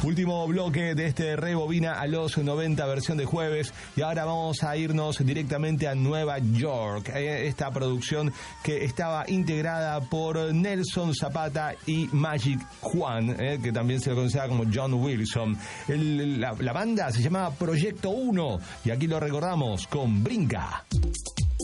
Último bloque de este Rebobina a los 90, versión de jueves. Y ahora vamos a irnos directamente a Nueva York. Esta producción que estaba integrada por Nelson Zapata y Magic Juan, que también se lo conocía como John Wilson. La banda se llamaba Proyecto 1 y aquí lo recordamos con Brinca.